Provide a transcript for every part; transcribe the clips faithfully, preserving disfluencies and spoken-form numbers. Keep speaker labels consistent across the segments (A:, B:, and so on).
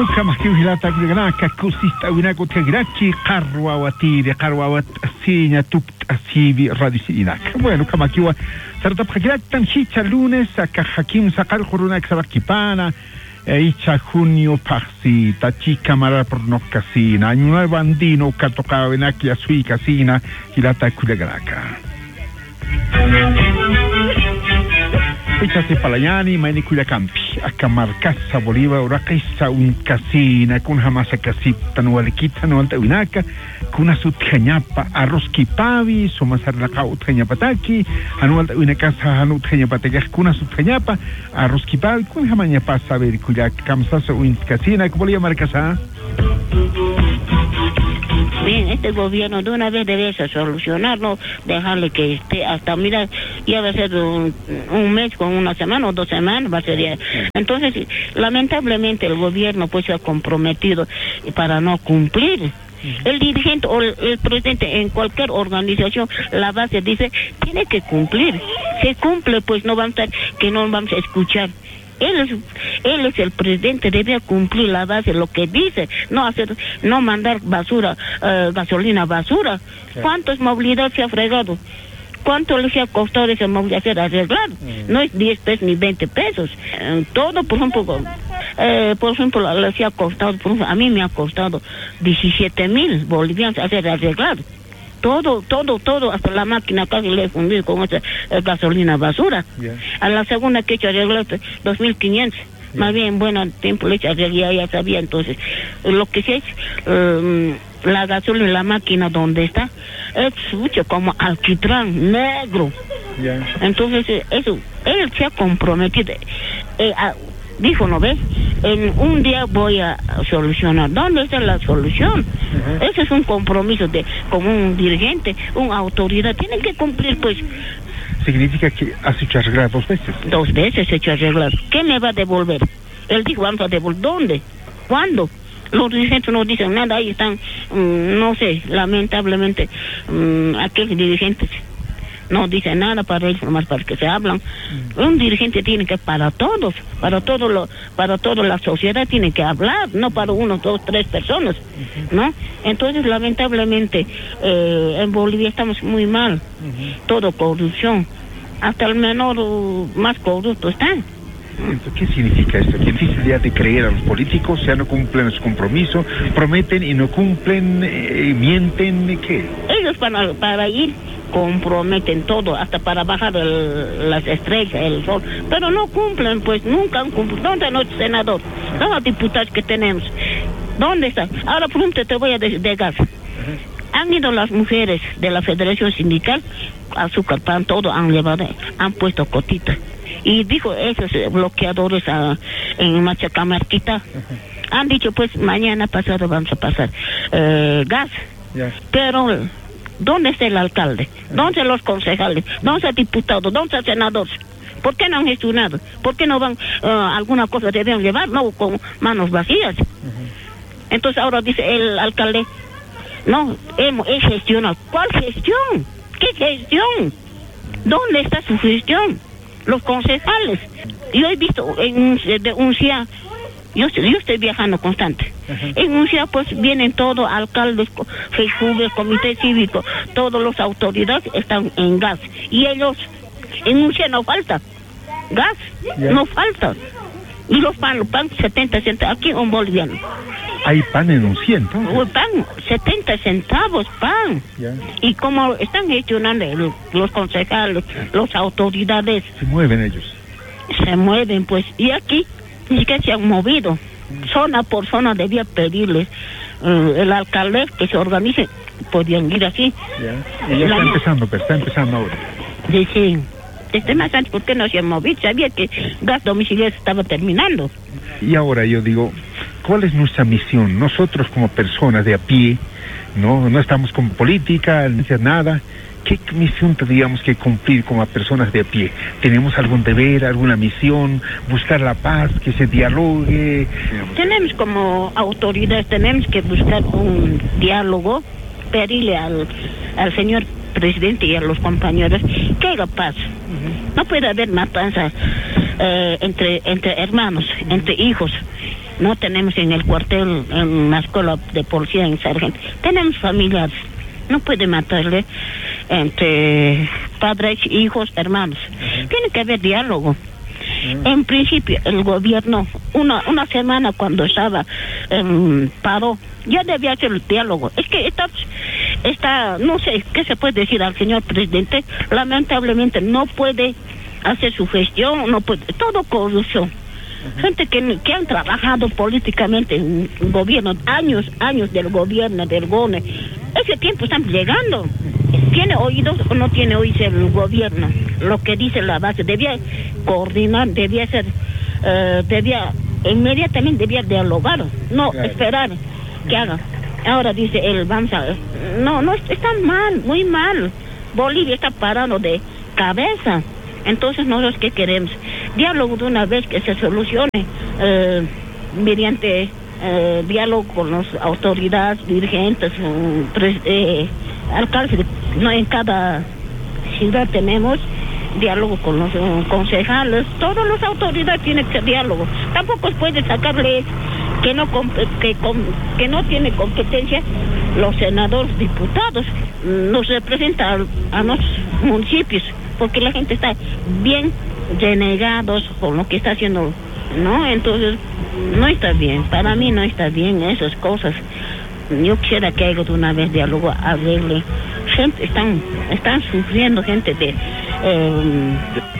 A: Kama kiwilata kuliganaka kusista winako tegirachi karwa watiri karwa wat sinya tup asibi radisinak. Bueno, kama kiwa sarata pakirat tan hicha lunes aka hakim sakal corona exarquipana Eicha junio paxi tachi cámara por no casina año bandino que tocaba en aquí a su casina hilata kuliganaka. Echase palayani, maini campi, a camarcasa Bolívar, uracaisa un casina, con jamás a casita, no aliquita, no alta winaka, con una sutjañapa, arroz kipavi, somasar la cao tjañapataki, anual de una casa, anu tjañapataki, con una sutjañapa, arroz kipavi, con jamaña pasa a ver, cuya camsasa un casina, que Bolívar marcasa.
B: Bien, este gobierno de una vez debe solucionarlo, dejarle que esté hasta, mira, ya va a ser un, un mes con una semana o dos semanas, va a ser ya. Entonces, lamentablemente el gobierno pues se ha comprometido para no cumplir. El dirigente o el, el presidente en cualquier organización, la base dice, tiene que cumplir. Se cumple, pues no vamos a, que no vamos a escuchar. Él es, él es el presidente, debe cumplir la base, lo que dice, no hacer, no mandar basura, uh, gasolina basura. Claro. ¿Cuántos movilidad se ha fregado? ¿Cuánto les ha costado esa movilidad arreglar? Mm. No es diez pesos ni veinte pesos. Eh, todo, por ejemplo, eh, por ejemplo, les ha costado, por ejemplo, a mí me ha costado diecisiete mil bolivianos hacer arreglar. Todo, todo, todo, hasta la máquina casi le he fundido con esa eh, gasolina basura. Yeah. A la segunda que he hecho arreglar, dos mil quinientos. Yeah. Más bien, bueno, tiempo le he hecho arreglar, ya sabía entonces. Lo que sí es, um, la gasolina, la máquina donde está, es mucho como alquitrán negro. Yeah. Entonces, eso, él se ha comprometido. Eh, a, dijo, ¿no ves? En un día voy a solucionar. ¿Dónde está la solución? Uh-huh. Ese es un compromiso de como un dirigente, una autoridad. Tienen que cumplir, pues.
A: ¿Significa que has hecho arreglar dos veces?
B: Dos veces he hecho arreglar. ¿Qué me va a devolver? Él dijo, vamos a devolver. ¿Dónde? ¿Cuándo? Los dirigentes no dicen nada. Ahí están, mmm, no sé, lamentablemente, mmm, aquellos dirigentes no dicen nada para informar, para que se hablan. Mm. Un dirigente tiene que, para todos, para todo lo, para toda la sociedad tiene que hablar, no para uno, dos, tres personas, uh-huh. ¿no? Entonces, lamentablemente, eh, en Bolivia estamos muy mal, uh-huh. todo corrupción, hasta el menor más corrupto está.
A: Entonces, ¿qué significa esto? ¿Qué necesidad de creer a los políticos? Ya no cumplen su compromiso, prometen y no cumplen, eh, mienten, ¿qué?
B: Ellos para, para ir comprometen todo, hasta para bajar el, las estrellas, el sol, pero no cumplen, pues nunca han cumplido. ¿Dónde están los senadores? Los diputados que tenemos, ¿dónde están? Ahora pronto te voy a decir de gas. Uh-huh. Han ido las mujeres de la Federación Sindical, azúcar, pan, todo han llevado, han puesto cotitas. Y dijo esos bloqueadores a, en Machacamarquita, uh-huh. han dicho pues mañana pasado vamos a pasar eh, gas, yeah. pero ¿dónde está el alcalde? ¿Dónde están los concejales? ¿Dónde está el diputado? ¿Dónde está el senador? ¿Por qué no han gestionado? ¿Por qué no van uh, alguna cosa deben llevar? No, con manos vacías. Uh-huh. Entonces ahora dice el alcalde, no, hemos he gestionado. ¿Cuál gestión? ¿Qué gestión? ¿Dónde está su gestión? Los concejales. Yo he visto en un, de un C I A, yo, yo estoy viajando constante. Uh-huh. En un C I A pues vienen todos alcaldes, FEJUVES, comité cívico, todas las autoridades están en gas. Y ellos, en un C I A no falta gas, yeah. no falta. Y los pan, los pan setenta centavos, aquí un boliviano.
A: ¿Hay pan en un C I A entonces?
B: Pan, setenta centavos pan. Yeah. Y como están gestionando el, los concejales, las autoridades.
A: Se mueven ellos.
B: Se mueven pues. Y aquí ni siquiera se han movido. Mm. Zona por zona debía pedirles uh, el alcalde que se organice. Podían ir así.
A: Yeah. Y ya está La... empezando, pero está empezando ahora.
B: Sí, sí. Desde más antes, ¿por qué no se han movido? Sabía que gas domiciliario estaba terminando.
A: Y ahora yo digo, ¿cuál es nuestra misión? Nosotros como personas de a pie, no, no estamos con política, ni hacer nada. ¿Qué misión tendríamos que cumplir como personas de a pie? ¿Tenemos algún deber, alguna misión? ¿Buscar la paz, que se dialogue?
B: Tenemos como autoridades, tenemos que buscar un diálogo, pedirle al, al señor presidente y a los compañeros que haga paz. Uh-huh. No puede haber matanza eh, entre entre hermanos, entre hijos. No tenemos en el cuartel, en la escuela de policía, en sargento. Tenemos familiares. No puede matarle entre padres, hijos, hermanos. Uh-huh. Tiene que haber diálogo. Uh-huh. En principio, el gobierno, una una semana cuando estaba um, paro, ya debía hacer el diálogo. Es que está, está, no sé qué se puede decir al señor presidente. Lamentablemente no puede hacer su gestión, no puede, todo corrupción. Uh-huh. Gente que, que han trabajado políticamente en el gobierno, años, años del gobierno, del GONE. Ese tiempo están llegando. ¿Tiene oídos o no tiene oídos el gobierno? Lo que dice la base, debía coordinar, debía ser, uh, debía, inmediatamente debía dialogar, no claro. esperar que haga. Ahora dice el Banza, no, no, está mal, muy mal. Bolivia está parando de cabeza. Entonces nosotros ¿qué queremos? Diálogo de una vez que se solucione eh, mediante eh, diálogo con las autoridades, dirigentes, um, pres, eh, alcaldes. No en cada ciudad tenemos diálogo con los um, concejales. Todas las autoridades tienen que ser diálogo. Tampoco puede sacarle que no que, que no tiene competencia los senadores, diputados. Nos representan a, a los municipios, porque la gente está bien renegados con lo que está haciendo, ¿no? Entonces, no está bien. Para mí no está bien esas cosas. Yo quisiera que haya de una vez diálogo, arregle. Gente, están, están sufriendo gente de... Eh,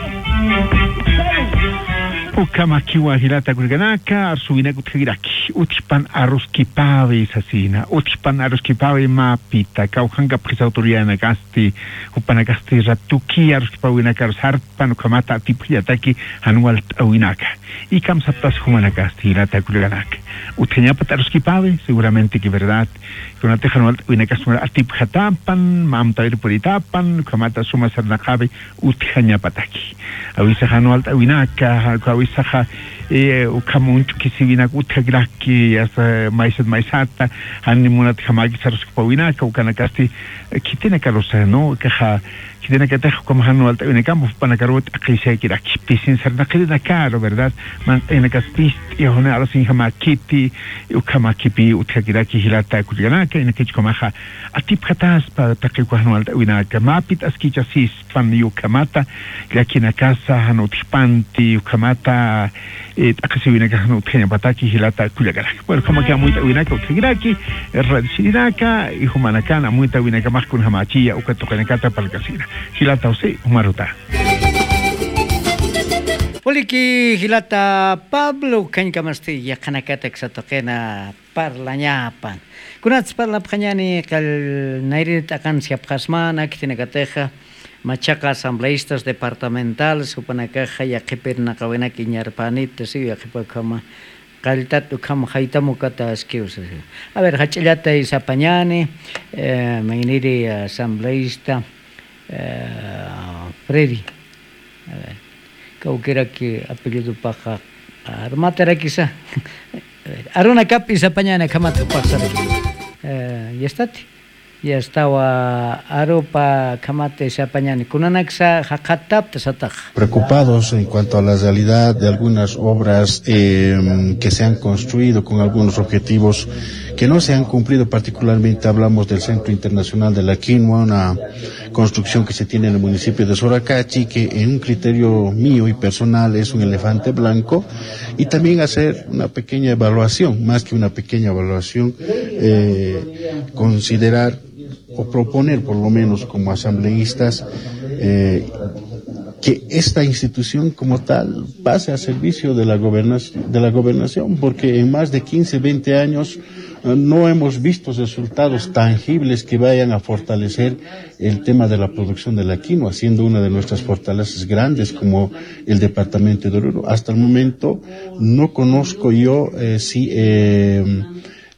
A: Ukamakiwa hilata gulganaka, arsubina gutagiraki, utpan aruskipavi sasina, utpan aruskipavi mapita, kauhanga prisa autoriana gasti, upanagasti ratuki aruskipawina karsarpan ukamata tipriataki anual awinaka. Y kamsaptas humanagasti hilata gulganaka. Utanyapa aruskipavi, seguramente que verdad, con ate anual winakasmara atipjatapan, mamtair puritapan, ukamata suma sarnakavi, utanyapataki. Awisa anual awinaka, saha e ukamunchu kisivina utagraki asa maisat maisata animunat hamagi sarskpawina ka ukanakasti kitena karosa no kaha kitena kata como hanu alta en campo para karot akisa kiraki pisin sarna kida caro verdad man en kaspist y hona alasin hamakiti ukamakipi utagraki hilata kulianaka en kich komaha atip khatas pa takiku hanu alta winaka mapit askichasis pan yukamata lakina casa hanu tipanti ukamata eh akasivina ka hanu tenya pataki hilata kuliagara bueno como que muy winaka utagraki radshiraka y humanakana muy winaka más kun hamachia ukatokanakata palkasina hilata ose umaruta
C: Poliki hilata Pablo kankamasti ya kanakata ksatokena parlañapan kunats parla pkhanyani kal nairit akan siap khasmana kitinakateja machaca asambleístas departamentales upanakaja ya qipirna qawena kiñarpanita si ya qipakama kaltat ukam haitamukata skius a ver hachillata isapañani eh mainiri asambleísta eh Freddy a ver kaukira que apellido paja armatera quizá aruna cap isapañani kamatu pasar eh ya está ya estaba aropa kamate sapañani kunanaksa hakatap tasataj.
D: Preocupados en cuanto a la realidad de algunas obras eh, que se han construido con algunos objetivos que no se han cumplido, particularmente hablamos del Centro Internacional de la Quinoa, una construcción que se tiene en el municipio de Soracachi, que en un criterio mío y personal es un elefante blanco, y también hacer una pequeña evaluación, más que una pequeña evaluación, eh, considerar o proponer por lo menos como asambleístas eh, que esta institución como tal pase a servicio de la gobernación, de la gobernación, porque en más de quince, veinte años eh, no hemos visto resultados tangibles que vayan a fortalecer el tema de la producción de la quinoa, siendo una de nuestras fortalezas grandes como el departamento de Oruro. Hasta el momento no conozco yo eh, si eh,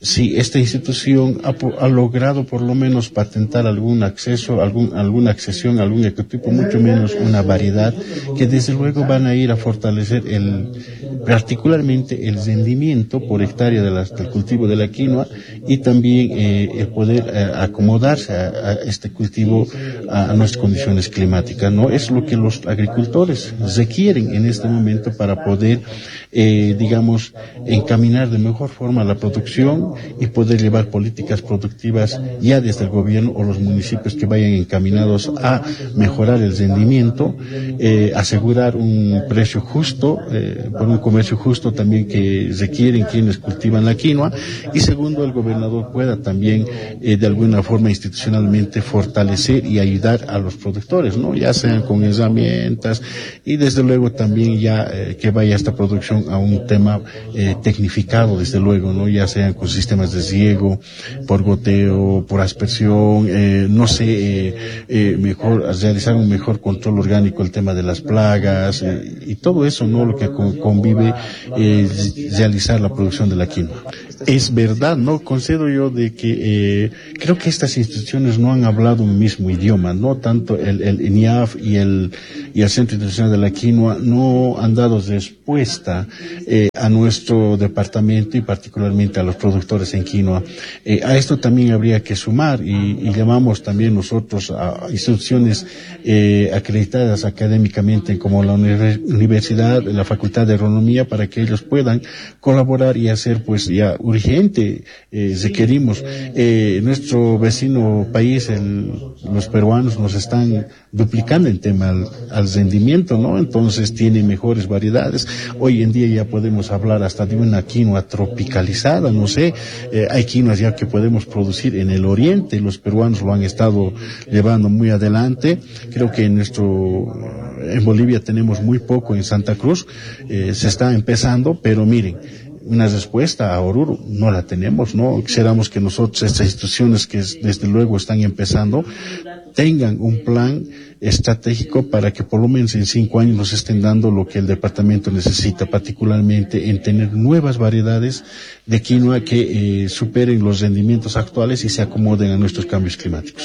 D: si esta institución ha, ha logrado por lo menos patentar algún acceso, algún, alguna accesión, algún ecotipo, mucho menos una variedad, que desde luego van a ir a fortalecer el, particularmente el rendimiento por hectárea de las, del cultivo de la quinoa y también eh, el poder eh, acomodarse a, a este cultivo a, a nuestras condiciones climáticas, ¿no? Es lo que los agricultores requieren en este momento para poder, eh, digamos, encaminar de mejor forma la producción y poder llevar políticas productivas ya desde el gobierno o los municipios que vayan encaminados a mejorar el rendimiento, eh, asegurar un precio justo, eh, por un comercio justo también que requieren quienes cultivan la quinoa, y segundo, el gobernador pueda también eh, de alguna forma institucionalmente fortalecer y ayudar a los productores, ¿no? Ya sean con herramientas y desde luego también ya eh, que vaya esta producción a un tema eh, tecnificado, desde luego, ¿no? Ya sean con sistemas de riego, por goteo, por aspersión, eh, no sé, eh, eh, mejor, realizar un mejor control orgánico, el tema de las plagas, eh, y todo eso, ¿no? Lo que con, convive eh, realizar la producción de la quinoa. Es verdad, ¿no? Concedo yo de que eh, creo que estas instituciones no han hablado un mismo idioma, ¿no? Tanto el, el I N I A F y el, y el Centro Internacional de la Quinoa no han dado respuesta eh, a nuestro departamento y particularmente a los productores en quinoa. Eh, a esto también habría que sumar y, y llamamos también nosotros a instituciones eh, acreditadas académicamente como la universidad, la Facultad de Agronomía, para que ellos puedan colaborar y hacer pues ya urgente, eh, requerimos. Eh, nuestro vecino país, el, los peruanos nos están duplicando en tema al, al rendimiento, ¿no? Entonces tiene mejores variedades. Hoy en día ya podemos hablar hasta de una quinoa tropicalizada, no sé, eh, hay quinoas ya que podemos producir en el oriente, los peruanos lo han estado llevando muy adelante. Creo que en nuestro, en Bolivia tenemos muy poco, en Santa Cruz eh, se está empezando, pero miren, una respuesta a Oruro no la tenemos, ¿no? Quisiéramos que nosotros, estas instituciones que desde luego están empezando, tengan un plan estratégico para que por lo menos en cinco años nos estén dando lo que el departamento necesita, particularmente en tener nuevas variedades de quinoa que eh, superen los rendimientos actuales y se acomoden a nuestros cambios climáticos.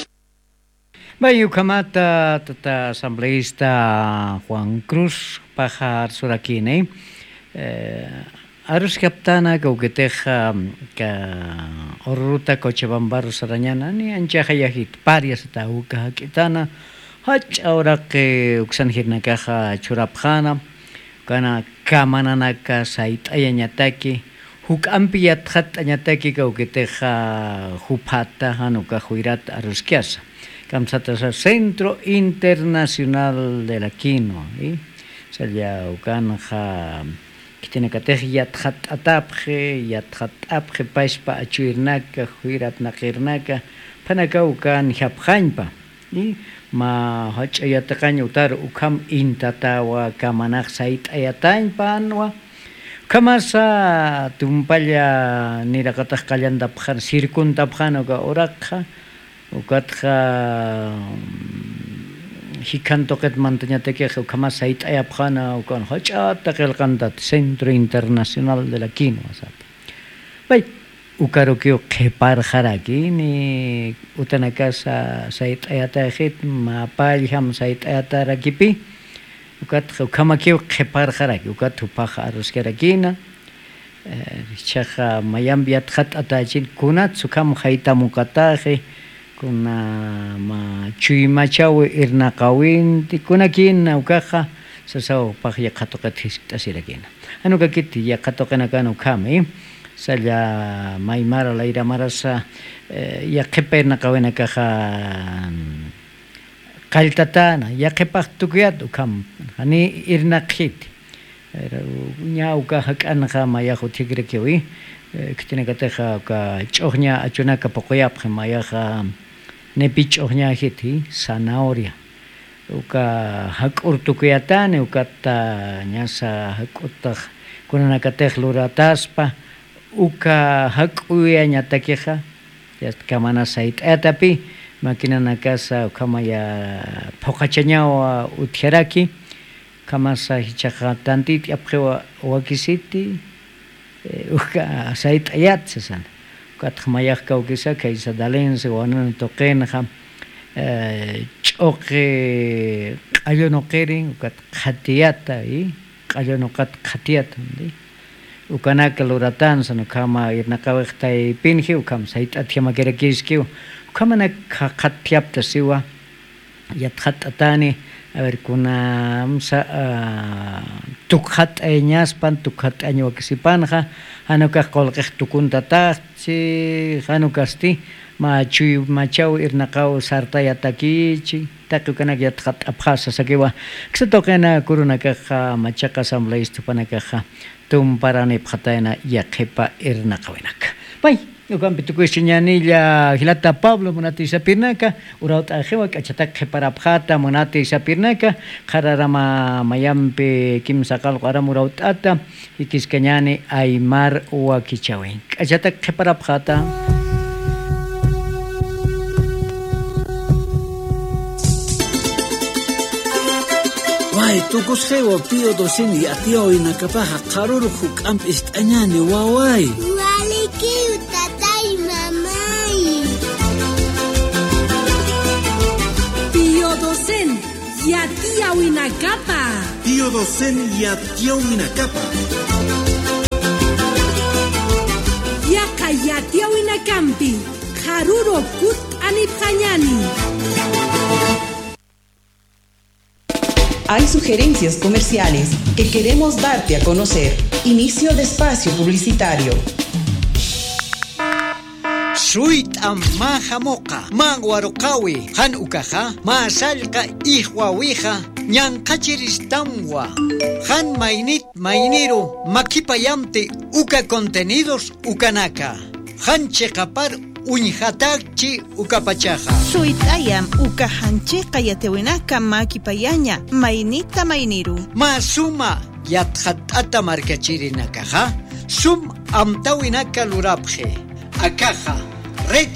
C: Bayu Kamata, tata asambleísta Juan Cruz, Pajar Surakine, eh, Arus kaptana kauketeja ka oruta Cochabambar Sarañana ni anchaja yahit parias ta uka kitana hach ahora que uksan hirnakaja churapjana kana kamananaka sait ayanyataki huk ampiat hat anyataki kauketeja jupata hanuka juirat aruskiasa kamsata Centro Internacional de la Quinoa y sería ukanja que tiene que tener yathat atapje, yathat apje paispa achuirnaka, huirat nakirnaka, panakaukan japjanpa. Y ma hach ayatakan utar ukam intatawa kamanak sait ayatayn panwa. Kamasa tumpaya nirakatah kalyan dapjan sirkun dapjan oga orakha, ukatha hikan toket mantunya teke kama sait ayapkhana ukon hocha takel kandat Centro Internacional de la Quinoa sap bai ukaro kyo khepar kharaki ni utanaka sa sait ayata khit ma pal ham sait ayata rakipi ukat kama kyo khepar kharaki ukat upakha aruskerakina chaja mayambiat khat atachin kunat sukam khaita mukataje kuna ma chui machawi irna kawin ti kuna kin ukaja sasao pakya khatokat histasiragina anu kakiti ya khatokana kanu kami sala maimara la ira marasa ya keperna kawena kaja kaltatana ya kepak tukyat ukam ani irna khit nya ukaja kanja maya khotigre kewi kitina kateja ka chohnya achuna ka pokoyap maya ja nepich ohnya hiti zanahoria uka hakur tukuyatane ukata nyasa hakuta kunana katej lurataspa uka hakuya nyatakeja ya kamana sait etapi makina nakasa kamaya pokachañawa utjeraki kamasa hichaja tantit apjewa wakisiti uka sait ayat sesan katmayaq kawkisa kaysa dalense wanan toqenqa ch'uqi q'allunuqirin ukat qhatiyata y q'allunuqat qhatiyata ukanaka luratansa nukama irnaqawiqtay pinji ukam sayt'athiamakirakishkiw ukamana qhatiyapta siwa yatqhat'atani a ver kuna msa tukhat eñaspan tukhat añuakisipanja hanuka qolqej tukuntataqchi hanukasti ma chuy machaw irnaqaw sartayatakichi taqukanak yatqat abkhasa sakiwa ksatoqena kurunakaqa machaqa asambleísta panakaqa tumparani phatayna yaqipa irnaqawinak pay ukampi tukuyshiñanilla hilata Pablo munati sapirnaka urauta ajewa k'achataq qhiparapqata munati sapirnaka qararama mayampi kimsa qallqu aramu uraut'ata ikiskañani Aymar Wakichawin k'achataq qhiparapqata
E: Wai tukus hewa pio dosini atio inakapaha qaruru huk'amp ist'añani waway
F: Walikiw tatay mamay
G: Pio dosen yatia winakapa
H: Pio dosen yatia winakapa
G: Yaka yatia winakampi qaruru kut aniphañani
I: Hay sugerencias comerciales que queremos darte a conocer. Inicio de espacio publicitario.
J: Suit amaja moca, manguarocawi, han ucaja, masalca ihwawija, ñancachiristamwa, han mainit mainiro, maquipayamte, uca contenidos, ucanaka, han checapar, uñjataqchi ukapachaja.
K: Suitayam ukahanchiqa yatewinaka makipayaña mainita mainiru.
J: Masuma yatjat'ata markachirinakaja sum amtawinaka lurapje. Akaja Red